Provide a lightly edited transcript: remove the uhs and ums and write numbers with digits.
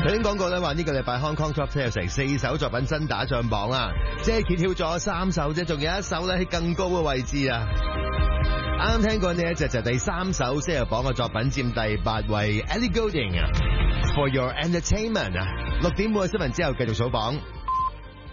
頭先講過咧，話呢個禮拜 Hong Kong Top 10有成4首作品真打上榜啊，即係揭曉咗3首啫，仲有1首咧喺更高嘅位置啊！啱啱聽過呢一隻就第3首先入榜嘅作品，佔第8位 Ellie Goulding For Your Entertainment 啊！6點半嘅新聞之後繼續數榜。